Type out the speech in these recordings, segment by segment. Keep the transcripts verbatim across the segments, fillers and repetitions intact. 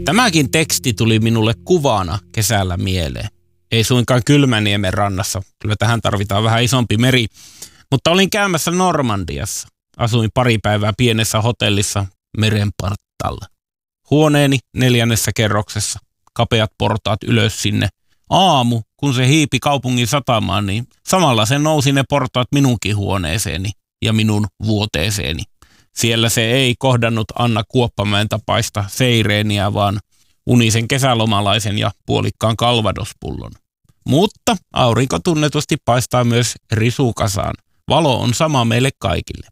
Tämäkin teksti tuli minulle kuvana kesällä mieleen. Ei suinkaan Kylmäniemen rannassa, kyllä tähän tarvitaan vähän isompi meri, mutta olin käymässä Normandiassa. Asuin pari päivää pienessä hotellissa meren partaalla. Huoneeni neljännessä kerroksessa, kapeat portaat ylös sinne. Aamu, kun se hiipi kaupungin satamaan, niin samalla se nousi ne portaat minunkin huoneeseeni ja minun vuoteeseeni. Siellä se ei kohdannut Anna Kuoppamäen tapaista seireeniä, vaan unisen kesälomalaisen ja puolikkaan kalvadospullon. Mutta aurinko tunnetusti paistaa myös risukasaan. Valo on sama meille kaikille.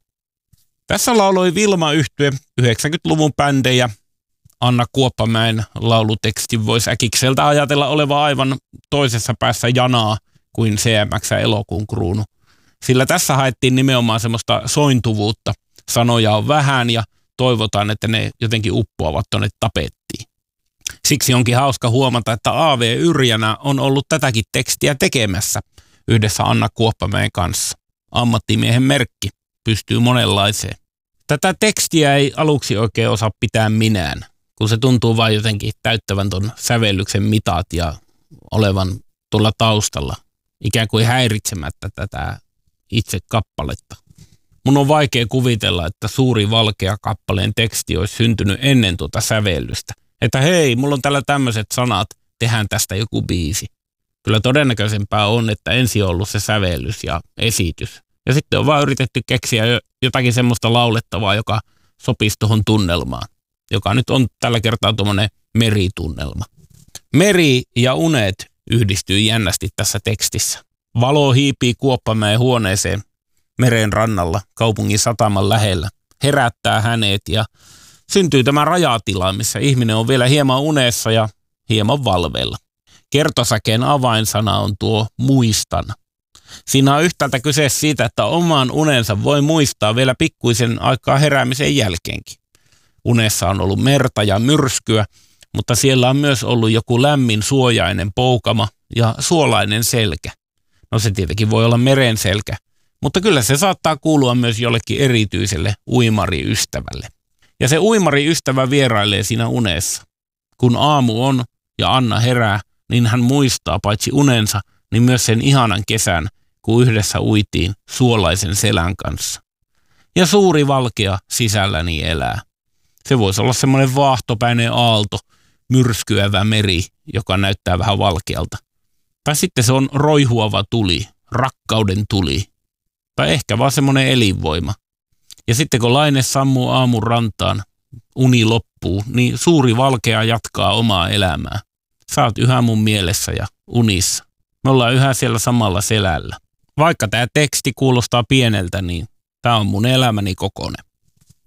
Tässä lauloi Vilma-yhtye yhdeksänkymmentäluvun bändejä. Anna Kuoppamäen lauluteksti voisi äkikseltä ajatella oleva aivan toisessa päässä janaa kuin C M X elokuun kruunu. Sillä tässä haettiin nimenomaan semmoista sointuvuutta. Sanoja on vähän ja toivotaan, että ne jotenkin uppoavat tuonne tapettiin. Siksi onkin hauska huomata, että A V Yrjänä on ollut tätäkin tekstiä tekemässä yhdessä Anna Kuoppamäen kanssa. Ammattimiehen merkki pystyy monenlaiseen. Tätä tekstiä ei aluksi oikein osaa pitää minään, kun se tuntuu vain jotenkin täyttävän ton sävellyksen mitat ja olevan tuolla taustalla, ikään kuin häiritsemättä tätä itse kappaletta. Mun on vaikea kuvitella, että Suuri valkea kappaleen teksti olisi syntynyt ennen tuota sävellystä. Että hei, mulla on täällä tämmöiset sanat, tehdään tästä joku biisi. Kyllä todennäköisempää on, että ensin on ollut se sävellys ja esitys. Ja sitten on vaan yritetty keksiä jotakin semmoista laulettavaa, joka sopisi tuohon tunnelmaan. Joka nyt on tällä kertaa tuommoinen meritunnelma. Meri ja unet yhdistyy jännästi tässä tekstissä. Valo hiipii Kuoppamäen huoneeseen meren rannalla, kaupungin sataman lähellä. Herättää hänet ja syntyy tämä rajatila, missä ihminen on vielä hieman unessa ja hieman valveilla. Kertosäkeen avainsana on tuo muistan. Siinä on yhtäältä kyse siitä, että oman unensa voi muistaa vielä pikkuisen aikaa heräämisen jälkeenkin. Unessa on ollut merta ja myrskyä, mutta siellä on myös ollut joku lämmin suojainen poukama ja suolainen selkä. No se tietenkin voi olla meren selkä, mutta kyllä se saattaa kuulua myös jollekin erityiselle uimariystävälle. Ja se uimariystävä vierailee siinä unessa. Kun aamu on ja Anna herää, niin hän muistaa paitsi unensa, niin myös sen ihanan kesän, kun yhdessä uitiin suolaisen selän kanssa. Ja suuri valkea sisälläni elää. Se voisi olla semmoinen vaahtopäinen aalto, myrskyävä meri, joka näyttää vähän valkealta. Tai sitten se on roihuava tuli, rakkauden tuli. Tai ehkä vaan semmoinen elinvoima. Ja sitten kun laine sammuu aamun rantaan, uni loppuu, niin suuri valkea jatkaa omaa elämää. Sä oot yhä mun mielessä ja unissa. Me ollaan yhä siellä samalla selällä. Vaikka tämä teksti kuulostaa pieneltä, niin tämä on mun elämäni kokonen.